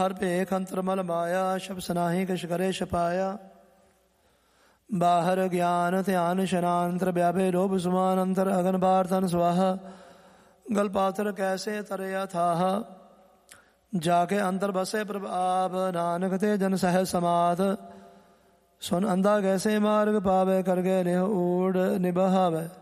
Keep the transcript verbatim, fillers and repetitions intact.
ਹਰ ਭੇਖ ਅੰਤਰ ਮਲ ਮਾਇਆ, ਸ਼ਬ ਸਨਾਹੀ ਕਿਛ ਕਰੇ ਛਪਾਇਆ। ਬਾਹਰ ਗਿਆਨ ਧਿਆਨ ਇਸ਼ਨਾਨ, ਅੰਤਰ ਵਿਆਪੇ ਲੋਭ ਸਮਾਨ, ਅੰਤਰ ਅਗਨ ਬਾਰ ਤਨ ਸਵਾਹਾ। ਗਲ ਪਾਤਰ ਕੈਸੇ ਤਰਿਆ ਥਾਹਾ, ਜਾ ਕੇ ਅੰਤਰ ਬਸੇ ਪ੍ਰਭ ਆਪ। ਨਾਨਕ ਤੇ ਜਨ ਸਹਿ ਸਮਾਧ, ਸੁਨ ਅੰਧਾ ਕੈਸੇ ਮਾਰਗ ਪਾਵੇ, ਕਰ ਗਏ ਨਿਹ ਊੜ ਨਿਬਹਾਵੇ।